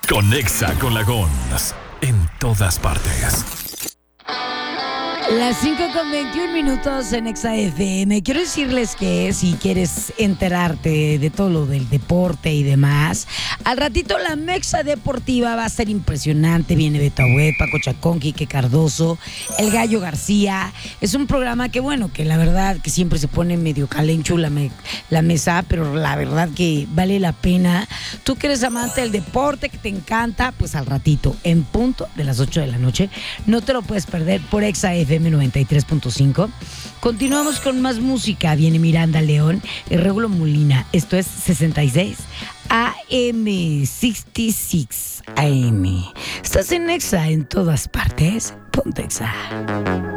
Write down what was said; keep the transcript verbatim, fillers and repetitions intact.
Conexa con la Gons en todas partes. Las cinco con veintiún minutos en Exa F M. Quiero decirles que si quieres enterarte de todo lo del deporte y demás, al ratito la Mexa Deportiva va a ser impresionante. Viene Beto Agüed, Paco Chacón, Quique Cardoso, El Gallo García. Es un programa que, bueno, que la verdad que siempre se pone medio calencho la, me, la mesa, pero la verdad que vale la pena. Tú que eres amante del deporte, que te encanta, pues al ratito, en punto de las ocho de la noche, no te lo puedes perder por Exa F M noventa y tres punto cinco. Continuamos con más música. Viene Miranda León y Regulo Molina. Esto es sesenta y seis A M, sesenta y seis A M. Estás en Exa en todas partes. Ponte Exa.